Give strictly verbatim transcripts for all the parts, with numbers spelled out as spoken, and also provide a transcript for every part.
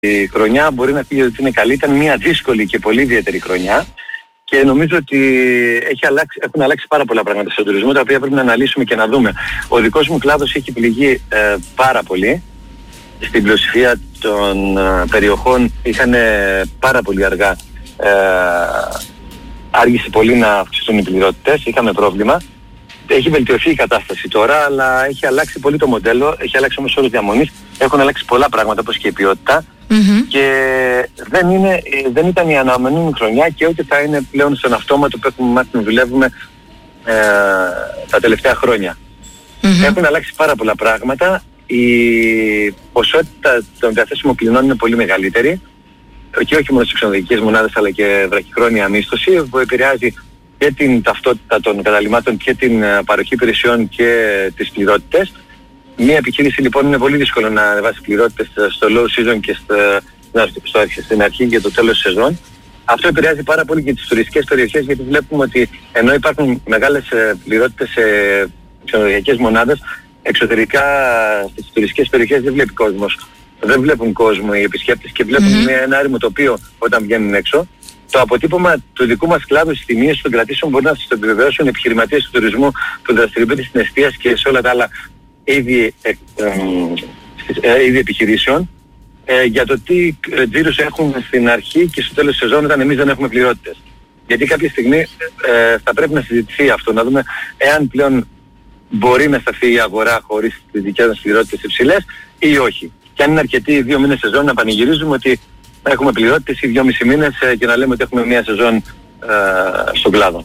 Η χρονιά μπορεί να πει ότι είναι καλή, ήταν μια δύσκολη και πολύ ιδιαίτερη χρονιά και νομίζω ότι έχει αλλάξει, έχουν αλλάξει πάρα πολλά πράγματα στον τουρισμό, τα οποία πρέπει να αναλύσουμε και να δούμε. Ο δικός μου κλάδος έχει πληγεί ε, πάρα πολύ. Στην πλειοψηφία των ε, περιοχών είχαν πάρα πολύ αργά, ε, άργησε πολύ να αυξηθούν οι πληρότητες, είχαμε πρόβλημα. Έχει βελτιωθεί η κατάσταση τώρα, αλλά έχει αλλάξει πολύ το μοντέλο, έχει αλλάξει όμως όρος διαμονής, έχουν αλλάξει πολλά πράγματα όπως και η ποιότητα mm-hmm. και δεν, είναι, δεν ήταν η αναμενούμενη χρονιά και ούτε θα είναι πλέον στον αυτόματο που έχουμε μάθει να δουλεύουμε ε, τα τελευταία χρόνια. Mm-hmm. Έχουν αλλάξει πάρα πολλά πράγματα, η ποσότητα των διαθέσιμων κλινών είναι πολύ μεγαλύτερη και όχι μόνο στις ξενοδοχειακές μονάδες αλλά και βραχυχρόνια μίσθωση που επηρεάζει και την ταυτότητα των καταλυμάτων και την uh, παροχή υπηρεσιών και τις πληρότητες. Μία επιχείρηση λοιπόν είναι πολύ δύσκολο να ανεβάσει πληρότητες στο low season και στο, στο, στην αρχή και το τέλος της σεζόν. Αυτό επηρεάζει πάρα πολύ και τις τουριστικές περιοχές, γιατί βλέπουμε ότι ενώ υπάρχουν μεγάλες uh, πληρότητες σε ξενοδοχειακές μονάδες, εξωτερικά στις τουριστικές περιοχές δεν βλέπει κόσμος. Δεν βλέπουν κόσμο οι επισκέπτες και βλέπουν mm-hmm. ένα άρημο τοπίο όταν βγαίνουν έξω. Το αποτύπωμα του δικού μας κλάδου στις τιμές των κρατήσεων μπορεί να σας το επιβεβαιώσουν οι επιχειρηματίες του τουρισμού που δραστηριοποιούνται στην εστίαση και σε όλα τα άλλα είδη, ε, ε, είδη επιχειρήσεων ε, για το τι τζίρους έχουν στην αρχή και στο τέλος της σεζόν όταν εμείς δεν έχουμε πληρότητες. Γιατί κάποια στιγμή ε, θα πρέπει να συζητηθεί αυτό, να δούμε εάν πλέον μπορεί να σταθεί η αγορά χωρίς τις δικές μας πληρότητες υψηλές ή όχι. Και αν είναι αρκετοί οι δύο μήνες σεζόν να πανηγυρίζουμε ότι έχουμε πληρότητες ή δυόμισι μήνες και να λέμε ότι έχουμε μια σεζόν ε, στον κλάδο.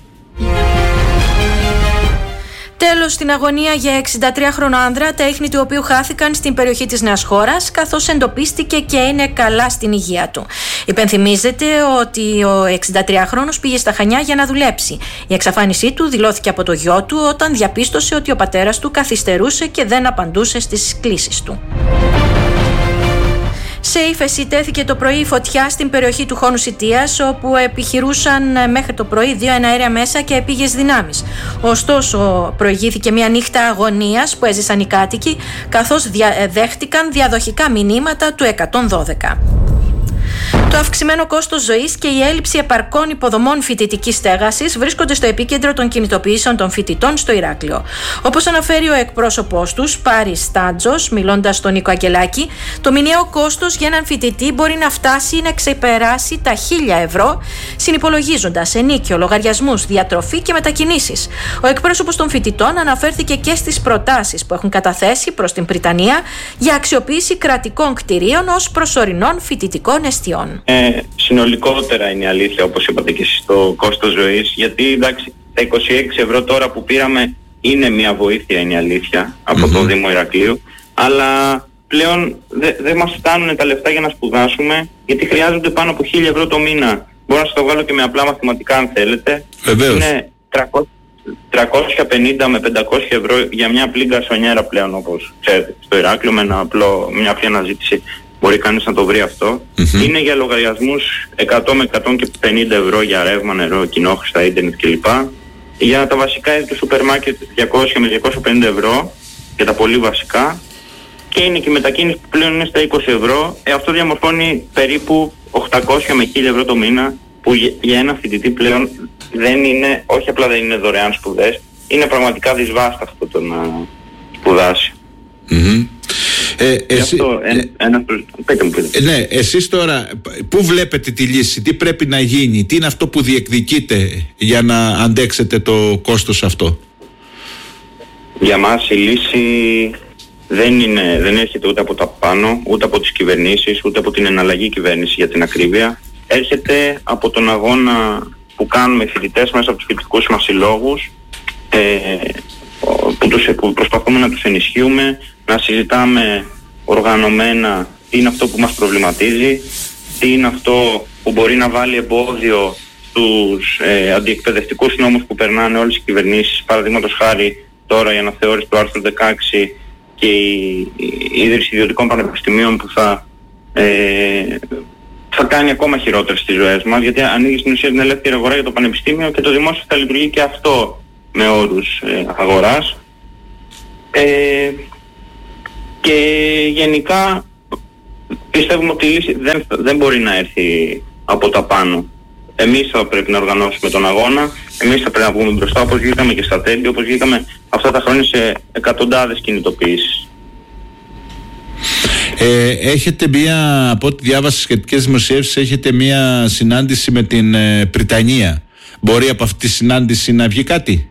Τέλος, στην αγωνία για εξήντα τρία χρονό άνδρα, τα ίχνη του οποίου χάθηκαν στην περιοχή της Νέας Χώρας, καθώς εντοπίστηκε και είναι καλά στην υγεία του. Υπενθυμίζεται ότι ο εξηντατριάχρονος πήγε στα Χανιά για να δουλέψει. Η εξαφάνισή του δηλώθηκε από το γιο του όταν διαπίστωσε ότι ο πατέρας του καθυστερούσε και δεν απαντούσε στις κλήσεις του. Σε Ύφεση τέθηκε το πρωί η φωτιά στην περιοχή του Χόνου Σιτίας, όπου επιχειρούσαν μέχρι το πρωί δύο εναέρια μέσα και επίγειες δυνάμεις. Ωστόσο, προηγήθηκε μια νύχτα αγωνίας που έζησαν οι κάτοικοι, καθώς δέχτηκαν διαδοχικά μηνύματα του εκατόν δώδεκα. Το αυξημένο κόστος ζωής και η έλλειψη επαρκών υποδομών φοιτητικής στέγασης βρίσκονται στο επίκεντρο των κινητοποιήσεων των φοιτητών στο Ηράκλειο. Όπως αναφέρει ο εκπρόσωπός τους, Πάρης Στάντζος, μιλώντας στον Νίκο Αγγελάκη, το μηνιαίο κόστος για έναν φοιτητή μπορεί να φτάσει να ξεπεράσει τα χίλια ευρώ, συνυπολογίζοντας ενίκιο, λογαριασμούς, διατροφή και μετακινήσεις. Ο εκπρόσωπος των φοιτητών αναφέρθηκε και στις προτάσεις που έχουν καταθέσει προς την Πριτανία για αξιοποίηση κρατικών κτηρίων ως προσωρινών φοιτητικών εστιών. Ε, συνολικότερα είναι η αλήθεια, όπως είπατε και εσείς, το κόστος ζωής, γιατί εντάξει, τα είκοσι έξι ευρώ τώρα που πήραμε είναι μια βοήθεια, είναι η αλήθεια, από mm-hmm. το Δήμο Ηρακλείου, αλλά πλέον δεν δε μας φτάνουν τα λεφτά για να σπουδάσουμε, γιατί χρειάζονται πάνω από χίλια ευρώ το μήνα. Μπορώ να σας το βγάλω και με απλά μαθηματικά αν θέλετε. Βεβαίως. Είναι τριακόσια πενήντα με πεντακόσια ευρώ για μια απλή γκαρσονιέρα πλέον, όπως ξέρετε, στο Ηράκλειο, με ένα απλό, μια απλή αναζήτηση. Μπορεί κανείς να το βρει αυτό. Mm-hmm. Είναι για λογαριασμούς εκατό με εκατόν πενήντα ευρώ για ρεύμα, νερό, κοινόχρηστα, ίντερνετ κλπ. Για τα βασικά είδη του σούπερ μάρκετ διακόσια με διακόσια πενήντα ευρώ για τα πολύ βασικά. Και είναι και η μετακίνηση που πλέον είναι στα είκοσι ευρώ. Ε, αυτό διαμορφώνει περίπου οκτακόσια με χίλια ευρώ το μήνα, που για, για ένα φοιτητή πλέον δεν είναι, όχι απλά δεν είναι δωρεάν σπουδές, είναι πραγματικά δυσβάσταχτο το να σπουδάσει. Mm-hmm. Ε, εσύ, αυτό, ε, ένα, ένα, πέτε μου, πέτε. Ναι, εσείς τώρα πού βλέπετε τη λύση, τι πρέπει να γίνει, τι είναι αυτό που διεκδικείτε για να αντέξετε το κόστος αυτό? Για μας η λύση δεν, είναι, δεν έρχεται ούτε από τα πάνω, ούτε από τις κυβερνήσεις, ούτε από την εναλλαγή κυβέρνηση για την ακρίβεια. Έρχεται από τον αγώνα που κάνουμε οι φοιτητές μέσα από τους φοιτητικούς μας συλλόγους, ε, που, τους, που προσπαθούμε να τους ενισχύουμε, να συζητάμε οργανωμένα τι είναι αυτό που μας προβληματίζει, τι είναι αυτό που μπορεί να βάλει εμπόδιο στους ε, αντιεκπαιδευτικούς νόμους που περνάνε όλες οι κυβερνήσεις, παραδείγματος χάρη τώρα η αναθεώρηση του άρθρου δεκαέξι και η, η ίδρυση ιδιωτικών πανεπιστημίων που θα, ε, θα κάνει ακόμα χειρότερες τις ζωές μας, γιατί ανοίγει στην ουσία την ελεύθερη αγορά για το πανεπιστήμιο και το δημόσιο θα λειτουργεί και αυτό με όρους ε, αγοράς. Ε, και γενικά πιστεύουμε ότι η λύση δεν, δεν μπορεί να έρθει από τα πάνω. Εμείς θα πρέπει να οργανώσουμε τον αγώνα, εμείς θα πρέπει να βγούμε μπροστά, όπως βγήκαμε και στα τέμπη, όπως βγήκαμε αυτά τα χρόνια σε εκατοντάδες κινητοποιήσεις. Ε, έχετε μία, από ό,τι διάβασα σχετικές δημοσιεύσεις, έχετε μία συνάντηση με την ε, Πριτανία. Μπορεί από αυτή τη συνάντηση να βγει κάτι?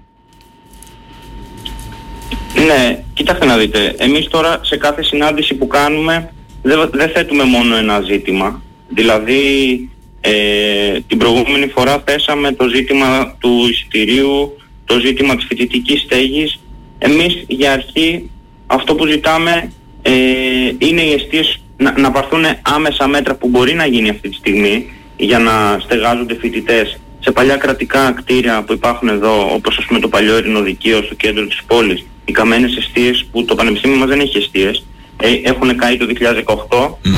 Ναι, κοιτάξτε να δείτε, εμείς τώρα σε κάθε συνάντηση που κάνουμε δεν, δεν θέτουμε μόνο ένα ζήτημα. Δηλαδή ε, την προηγούμενη φορά θέσαμε το ζήτημα του εισιτηρίου, το ζήτημα της φοιτητικής στέγης. Εμείς για αρχή αυτό που ζητάμε ε, είναι οι εστίες να, να πάρθουν άμεσα μέτρα που μπορεί να γίνει αυτή τη στιγμή για να στεγάζονται φοιτητές σε παλιά κρατικά κτίρια που υπάρχουν εδώ, όπως ας πούμε το παλιό ειρηνοδικείο στο κέντρο της πόλης, οι καμένες εστίες που το πανεπιστήμιο μας δεν έχει εστίες, ε, έχουν καεί το δύο χιλιάδες δεκαοκτώ. Mm.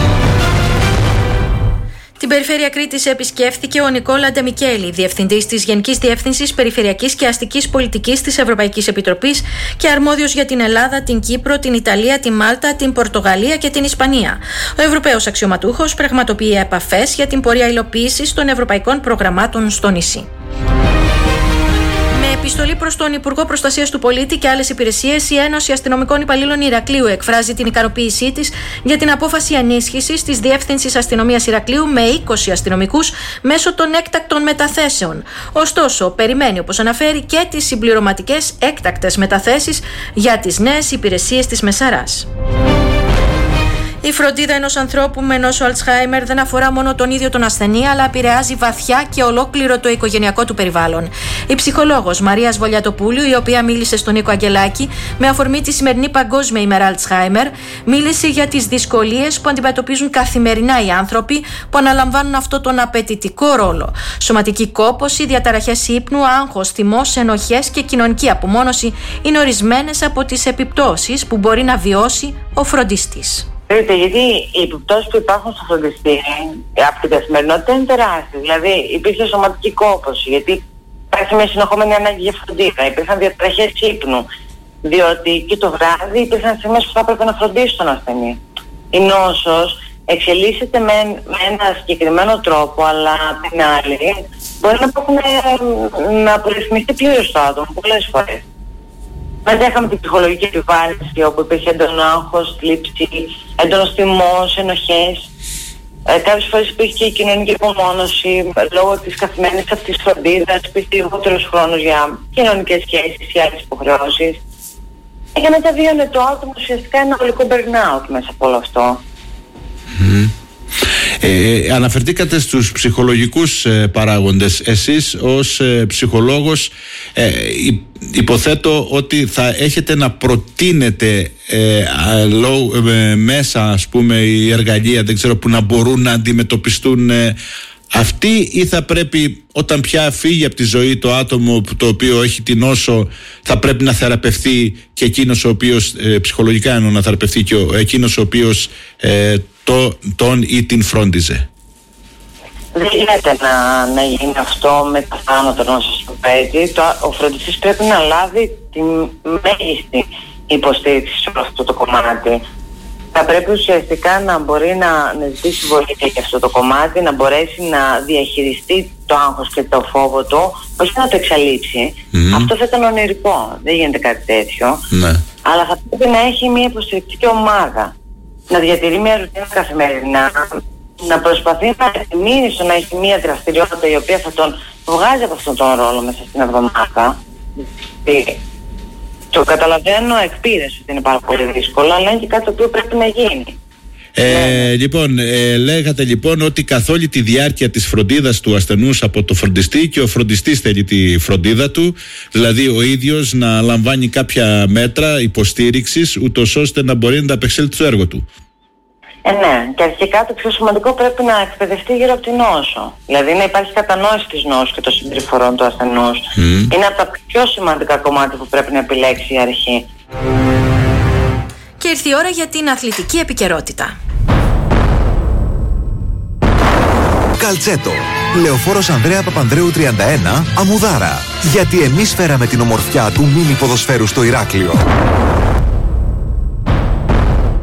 Την περιφέρεια Κρήτης επισκέφθηκε ο Νικόλα Ντεμικέλη, διευθυντής της Γενικής Διεύθυνσης Περιφερειακής και Αστικής Πολιτικής της Ευρωπαϊκής Επιτροπής και αρμόδιος για την Ελλάδα, την Κύπρο, την Ιταλία, τη Μάλτα, την Πορτογαλία και την Ισπανία. Ο Ευρωπαίος αξιωματούχος πραγματοποιεί επαφές για την πορεία υλοποίησης των ευρωπαϊκών προγραμμάτων στο νησί. Με επιστολή προς τον Υπουργό Προστασίας του Πολίτη και άλλες υπηρεσίες, η Ένωση Αστυνομικών Υπαλλήλων Ηρακλείου εκφράζει την ικανοποίησή της για την απόφαση ενίσχυσης της Διεύθυνσης Αστυνομίας Ηρακλείου με είκοσι αστυνομικούς μέσω των έκτακτων μεταθέσεων. Ωστόσο, περιμένει, όπως αναφέρει, και τις συμπληρωματικές έκτακτες μεταθέσεις για τις νέες υπηρεσίες της Μεσαράς. Η φροντίδα ενός ανθρώπου με νόσο Αλτσχάιμερ δεν αφορά μόνο τον ίδιο τον ασθενή, αλλά επηρεάζει βαθιά και ολόκληρο το οικογενειακό του περιβάλλον. Η ψυχολόγος Μαρία Βολιατοπούλου, η οποία μίλησε στον Νίκο Αγγελάκη με αφορμή τη σημερινή Παγκόσμια ημέρα Αλτσχάιμερ, μίλησε για τις δυσκολίες που αντιμετωπίζουν καθημερινά οι άνθρωποι που αναλαμβάνουν αυτό τον απαιτητικό ρόλο. Σωματική κόπωση, διαταραχές ύπνου, άγχος, θυμός, ενοχές και κοινωνική απομόνωση είναι ορισμένες από τις επιπτώσεις που μπορεί να βιώσει ο φροντιστής. Δείτε, γιατί οι επιπτώσεις που υπάρχουν στο φροντιστή από την καθημερινότητα είναι τεράστιες. Δηλαδή υπήρχε σωματική κόπωση, γιατί υπάρχει μια συνεχόμενη ανάγκη για φροντίδα, υπήρχαν διαταραχές ύπνου, διότι και το βράδυ υπήρχαν στιγμές που θα έπρεπε να φροντίσει τον ασθενή. Η νόσος εξελίσσεται με, με ένα συγκεκριμένο τρόπο, αλλά απ' την άλλη μπορεί να, έχουν, να απορριθμιστεί πλήρως το άτομο πολλές φορές. Μετά είχαμε την ψυχολογική επιβάρυνση, όπου υπήρχε έντονο άγχος, θλίψη, έντονος θυμός, ενοχές. Ε, κάποιες φορές υπήρχε και η κοινωνική απομόνωση, λόγω της καθημερινής αυτής της φροντίδας, υπήρχε λιγότερος χρόνος για κοινωνικές σχέσεις ή άλλες υποχρεώσεις. Ε, και μετά βίωνε το άτομο ουσιαστικά ένα ολικό burnout μέσα από όλο αυτό. Mm. Ε, αναφερθήκατε στους ψυχολογικούς ε, παράγοντες. Εσείς ως ε, ψυχολόγος ε, υποθέτω ότι θα έχετε να προτείνετε ε, αλό, ε, μέσα, ας πούμε, οι εργαλεία, δεν ξέρω, που να μπορούν να αντιμετωπιστούν ε, αυτοί, ή θα πρέπει όταν πια φύγει από τη ζωή το άτομο το οποίο έχει την νόσο, θα πρέπει να θεραπευτεί και εκείνος ο οποίος ε, ψυχολογικά εννοώ να θεραπευτεί και ο, εκείνος ο οποίος ε, το, τον ή την φρόντιζε? Δεν γίνεται να, να γίνει αυτό με τα πάνω των νόσων στο παιδί. Ο φροντιστής πρέπει να λάβει τη μέγιστη υποστήριξη σε αυτό το κομμάτι. Θα πρέπει ουσιαστικά να μπορεί να, να ζητήσει βοήθεια για αυτό το κομμάτι, να μπορέσει να διαχειριστεί το άγχος και το φόβο του, όχι να το εξαλείψει. Mm. Αυτό θα ήταν ονειρικό, δεν γίνεται κάτι τέτοιο. Ναι. Αλλά θα πρέπει να έχει μια υποστηρικτική ομάδα, να διατηρεί μια ρουτίνα καθημερινά, να προσπαθεί να επιμείνει στο να έχει μια δραστηριότητα η οποία θα τον βγάζει από αυτόν τον ρόλο μέσα στην εβδομάδα. Το καταλαβαίνω εκπείρες ότι είναι πάρα πολύ δύσκολο, αλλά είναι και κάτι το οποίο πρέπει να γίνει. Ε, λοιπόν, ε, λέγατε λοιπόν ότι καθ' όλη τη διάρκεια της φροντίδας του ασθενούς από το φροντιστή, και ο φροντιστής θέλει τη φροντίδα του, δηλαδή ο ίδιος να λαμβάνει κάποια μέτρα υποστήριξης, ούτως ώστε να μπορεί να ανταπεξέλθει στο έργο του. Ε, ναι, και αρχικά το πιο σημαντικό πρέπει να εκπαιδευτεί γύρω από την νόσο. Δηλαδή να υπάρχει κατανόηση της νόσου και των συμπεριφορών του ασθενούς. Mm. Είναι από τα πιο σημαντικά κομμάτια που πρέπει να επιλέξει η αρχή. Και ήρθε η ώρα για την αθλητική επικαιρότητα. Καλτσέτο. Λεωφόρος Ανδρέα Παπανδρέου τριάντα ένα, Αμμουδάρα. Γιατί εμείς φέραμε την ομορφιά του μίνι ποδοσφαίρου στο Ηράκλειο.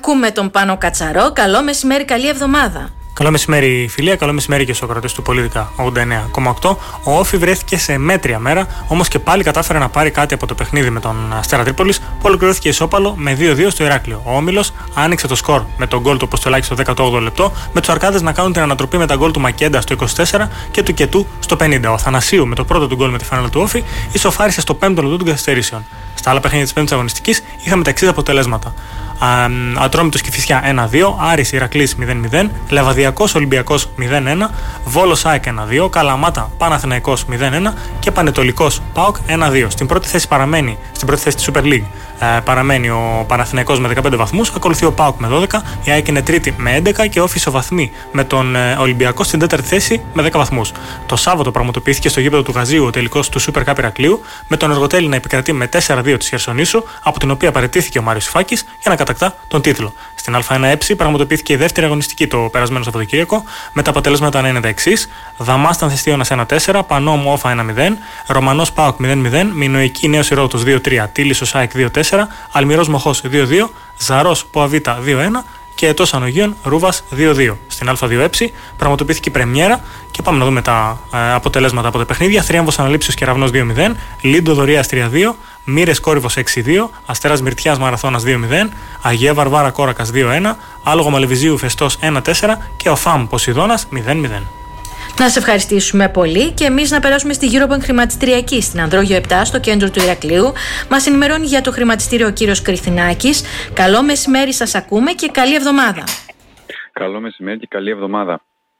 Ακούμε τον Πάνο Κατσαρό. Καλό μεσημέρι, καλή εβδομάδα. Καλό μεσημέρι, φιλία. Καλό μεσημέρι και στους ακροατές του Πολίτικα ογδόντα εννέα κόμμα οκτώ. Ο Όφι βρέθηκε σε μέτρια μέρα, όμως και πάλι κατάφερε να πάρει κάτι από το παιχνίδι με τον Αστέρα Τρίπολης, που ολοκληρώθηκε ισόπαλο με δύο δύο στο Ηράκλειο. Ο Όμιλος άνοιξε το σκορ με τον γκολ του Αποστολάκη στο δέκατο όγδοο λεπτό, με τους Αρκάδες να κάνουν την ανατροπή με τα γκολ του Μακέντα στο είκοσι τέσσερα και του Κετού στο πενήντα. Ο Θανασίου με το πρώτο του γκολ με τη φανέλα του Όφι ισοφάρισε στο πέμπτο λεπτό των καθυστερήσεων. Στα άλλα παιχνίδια της πέμπτης αγωνιστικής είχαμε τα εξής αποτελέσματα. Ατρόμητος Κηφισιά ένα δύο, Άρης Ηρακλής μηδέν μηδέν, Λεβαδιακός Ολυμπιακός μηδέν ένα, Βόλος ΑΕΚ ένα δύο, Καλαμάτα Παναθηναϊκός μηδέν ένα και Πανετολικός ΠΑΟΚ ένα δύο. Στην πρώτη θέση παραμένει, στην πρώτη θέση της Super League ε, παραμένει ο Παναθηναϊκός με δεκαπέντε βαθμούς, ακολουθεί ο ΠΑΟΚ με δώδεκα, η ΑΕΚ είναι τρίτη με έντεκα και ο Όφι ισοβαθμεί με τον ε, Ολυμπιακό στην τέταρτη θέση με δέκα βαθμούς. Το Σάββατο πραγματοποιήθηκε στο γήπεδο του Γαζίου ο τελικός του Super Cup Ηρακλείου, με τον Εργοτέλη να επικρατεί με τέσσερα δύο της Χερσονήσου, από την οποία παραιτήθηκε ο Μάριος Φάκης για να κατακτά τον τίτλο. Στην Α1 πραγματοποιήθηκε η δεύτερη αγωνιστική το περασμένο Σαββατοκύριακο, με τα αποτελέσματα να είναι τα εξής: Δαμάσταν Θηστίωνας ένα τέσσερα, Πανόμου Όφα ένα μηδέν, Ρωμανός ΠΑΟΚ μηδέν μηδέν, Μινοϊκή Νέος Ηρώδος δύο τρία, Τίλισσος ΑΕΚ δύο τέσσερα, Αλμυρός Μοχός δύο δύο, Ζαρός Ποαβίτα δύο ένα και Ετός Ανογείων Ρούβας δύο δύο. Στην Α2 πραγματοποιήθηκε η πρεμιέρα και πάμε να δούμε τα ε, αποτελέσματα από τα παιχνίδια. Θρίαμβος Αναλήψεως Κεραυνός δύο μηδέν, Λίντο Δωρεάς τρία δύο, Μύρες Κόρυβος έξι δύο, Αστέρας Μυρτιάς Μαραθώνας δύο μηδέν, Αγία Βαρβάρα Κόρακας δύο ένα, Άλογο Μαλεβιζίου Φεστός ένα τέσσερα και ο ΦΑΜ Ποσειδώνας μηδέν μηδέν. Να σε ευχαριστήσουμε πολύ και εμείς να περάσουμε στη Eurobank χρηματιστηριακή στην Ανδρόγιο επτά στο κέντρο του Ηρακλείου. Μας ενημερώνει για το χρηματιστήριο ο κύριος Κρυθινάκης. Καλό μεσημέρι, σας ακούμε και καλή εβδομάδα. Καλό μεσημέρι και καλή εβδομάδα.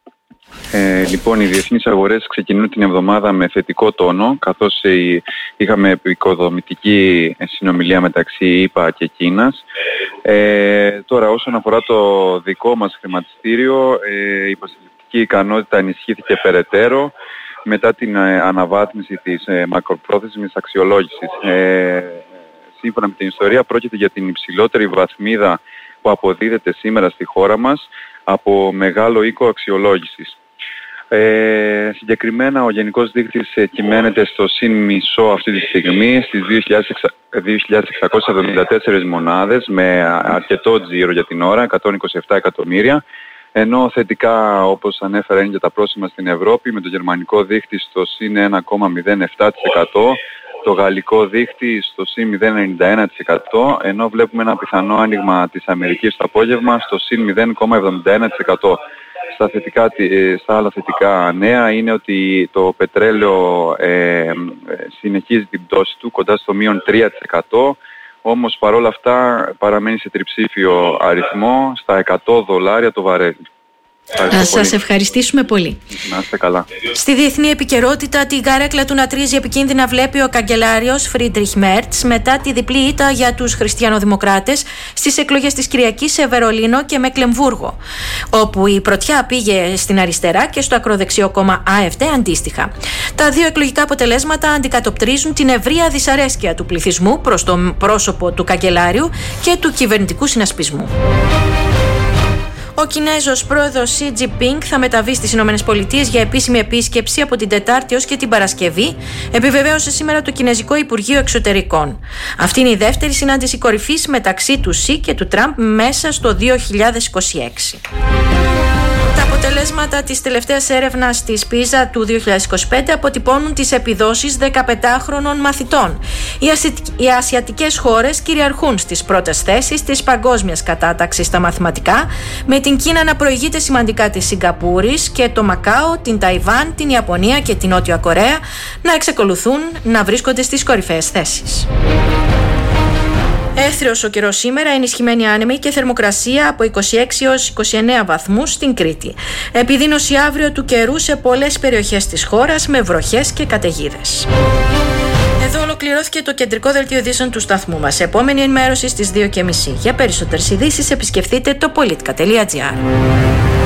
Ε, λοιπόν, οι διεθνείς αγορές ξεκινούν την εβδομάδα με θετικό τόνο, καθώς ε, είχαμε επικοδομητική συνομιλία μεταξύ ΗΠΑ και Κίνας. Ε, τώρα, όσον αφορά το δικό μας χρηματιστήριο, ε, η η ικανότητα ενισχύθηκε περαιτέρω μετά την ε, αναβάθμιση της ε, μακροπρόθεσμης αξιολόγησης. Ε, σύμφωνα με την ιστορία, πρόκειται για την υψηλότερη βαθμίδα που αποδίδεται σήμερα στη χώρα μας από μεγάλο οίκο αξιολόγησης. Ε, συγκεκριμένα ο γενικός δείκτης ε, κυμαίνεται στο συν μισό αυτή τη στιγμή στις δύο χιλιάδες εξακόσιες εβδομήντα τέσσερις μονάδες, με αρκετό τζίρο για την ώρα, εκατόν είκοσι επτά εκατομμύρια. Ενώ θετικά, όπως ανέφερα, είναι και τα πρόσημα στην Ευρώπη, με το γερμανικό δείκτη στο συν ένα κόμμα μηδέν επτά τοις εκατό, το γαλλικό δείκτη στο συν μηδέν κόμμα ενενήντα ένα τοις εκατό, ενώ βλέπουμε ένα πιθανό άνοιγμα της Αμερικής το απόγευμα στο συν μηδέν κόμμα εβδομήντα ένα τοις εκατό. Στα, θετικά, στα άλλα θετικά νέα είναι ότι το πετρέλαιο ε, συνεχίζει την πτώση του κοντά στο μείον τρία τοις εκατό. Όμως παρόλα αυτά παραμένει σε τριψήφιο αριθμό στα εκατό δολάρια το βαρέλι. Να σας ευχαριστήσουμε πολύ. Να είστε καλά. Στη διεθνή επικαιρότητα, την καρέκλα του να τρίζει επικίνδυνα βλέπει ο καγκελάριος Φρίντριχ Μέρτς μετά τη διπλή ήττα για τους χριστιανοδημοκράτες στις εκλογές της Κυριακής σε Βερολίνο και Μεκλεμβούργο, όπου η πρωτιά πήγε στην αριστερά και στο ακροδεξιό κόμμα έι εφ ντι αντίστοιχα. Τα δύο εκλογικά αποτελέσματα αντικατοπτρίζουν την ευρεία δυσαρέσκεια του πληθυσμού προς το πρόσωπο του καγκελάριου και του κυβερνητικού συνασπισμού. Ο Κινέζος πρόεδρος Σι Τζινπίνγκ θα μεταβεί στις Ηνωμένες Πολιτείες για επίσημη επίσκεψη από την Τετάρτη ως και την Παρασκευή, επιβεβαίωσε σήμερα το Κινέζικο Υπουργείο Εξωτερικών. Αυτή είναι η δεύτερη συνάντηση κορυφής μεταξύ του Σι και του Τραμπ μέσα στο δύο χιλιάδες είκοσι έξι. Τα αποτελέσματα της τελευταίας έρευνας της πίζα του δύο χιλιάδες είκοσι πέντε αποτυπώνουν τις επιδόσεις δεκαπεντάχρονων μαθητών. Οι, ασι... Οι ασιατικές χώρες κυριαρχούν στις πρώτες θέσεις της παγκόσμιας κατάταξης στα μαθηματικά, με την Κίνα να προηγείται σημαντικά της Σιγκαπούρης και το Μακάο, την Ταϊβάν, την Ιαπωνία και την Νότια Κορέα να εξακολουθούν να βρίσκονται στις κορυφαίες θέσεις. Έθριος ο καιρός σήμερα, ενισχυμένη άνεμη και θερμοκρασία από είκοσι έξι έως είκοσι εννέα βαθμούς στην Κρήτη. Επιδείνωση αύριο του καιρού σε πολλές περιοχές της χώρας με βροχές και καταιγίδες. Εδώ ολοκληρώθηκε το κεντρικό δελτίο ειδήσεων του σταθμού μας. Επόμενη ενημέρωση στις δύο και μισή. Για περισσότερες ειδήσεις επισκεφτείτε το πολίτικα τελεία τζι άρ.